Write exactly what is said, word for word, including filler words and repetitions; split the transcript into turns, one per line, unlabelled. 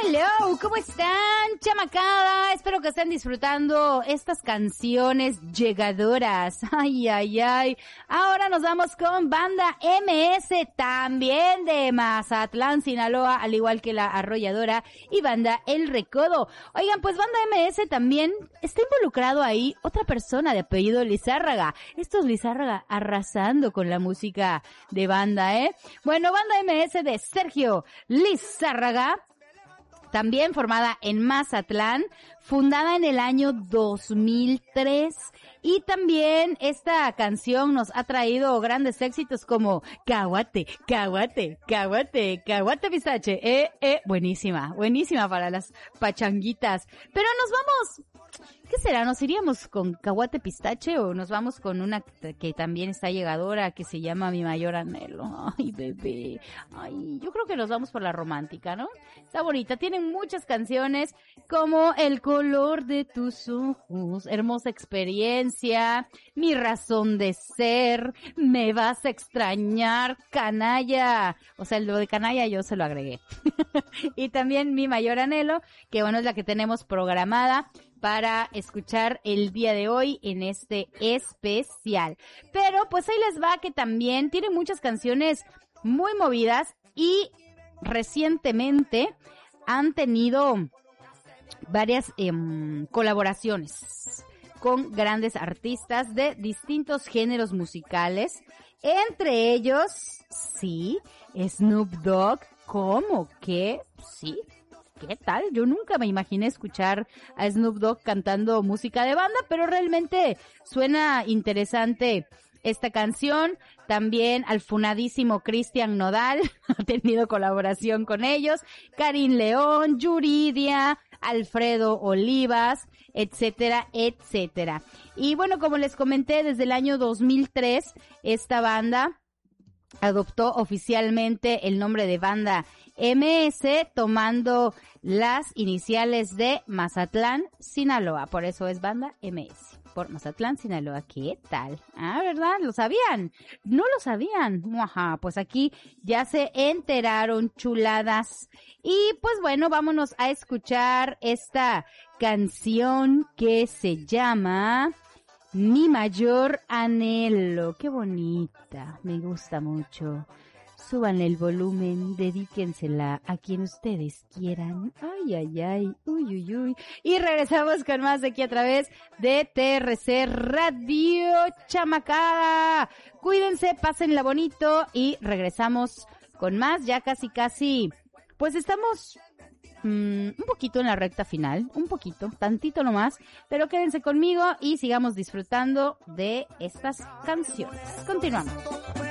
Hello, ¿cómo están, chamacada? Espero que estén disfrutando estas canciones llegadoras. Ay, ay, ay. Ahora nos vamos con Banda M S, también de Mazatlán, Sinaloa, al igual que La Arrolladora y Banda El Recodo. Oigan, pues Banda M S también está involucrado ahí otra persona de apellido Lizárraga. Estos Lizárraga arrasando con la música de banda, ¿eh? Bueno, Banda M S de Sergio Lizárraga, también formada en Mazatlán, fundada en el año dos mil tres. Y también esta canción nos ha traído grandes éxitos como Caguate, Caguate, Caguate, Caguate Pistache. Eh, eh, buenísima, buenísima para las pachanguitas. Pero nos vamos, ¿qué será? ¿Nos iríamos con Caguate Pistache o nos vamos con una que también está llegadora que se llama Mi Mayor Anhelo? Ay, bebé. Ay, yo creo que nos vamos por la romántica, ¿no? Está bonita, tienen muchas canciones como El color de tus ojos, Hermosa experiencia, Mi razón de ser, Me vas a extrañar, Canalla. O sea, lo de Canalla yo se lo agregué. Y también Mi Mayor Anhelo, que bueno, es la que tenemos programada para escuchar el día de hoy en este especial. Pero pues ahí les va, que también tiene muchas canciones muy movidas y recientemente han tenido varias eh, colaboraciones con grandes artistas de distintos géneros musicales. Entre ellos, sí, Snoop Dogg. ¿Cómo que? Sí. ¿Qué tal? Yo nunca me imaginé escuchar a Snoop Dogg cantando música de banda, pero realmente suena interesante esta canción. También al funadísimo Cristian Nodal ha tenido colaboración con ellos, Karim León, Yuridia, Alfredo Olivas, etcétera, etcétera. Y bueno, como les comenté, desde el año dos mil tres esta banda adoptó oficialmente el nombre de Banda M S, tomando las iniciales de Mazatlán, Sinaloa. Por eso es Banda M S, por Mazatlán, Sinaloa. ¿Qué tal? Ah, ¿verdad? ¿Lo sabían? ¿No lo sabían? Ajá, pues aquí ya se enteraron, chuladas. Y pues bueno, vámonos a escuchar esta canción que se llama Mi Mayor Anhelo. Qué bonita, me gusta mucho. Suban el volumen, dedíquensela a quien ustedes quieran. Ay, ay, ay, uy, uy, uy. Y regresamos con más de aquí a través de T R C Radio, chamacada. Cuídense, pásenla bonito y regresamos con más, ya casi, casi, pues estamos Mm, un poquito en la recta final, un poquito, tantito nomás, pero quédense conmigo y sigamos disfrutando de estas canciones. Continuamos.